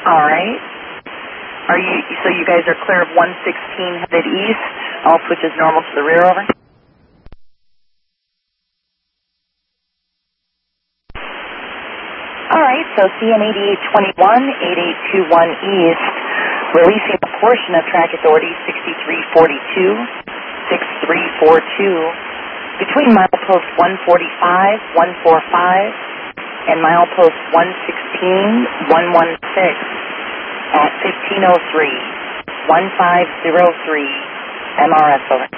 All right. So you guys are clear of 116 headed east. All switches normal to the rear, over. All right, so CN 8821, 8821 east, releasing a portion of track authority 6342, 6342, between milepost 145, 145, and milepost 116, 116, at 1503, 1503, MRS, over.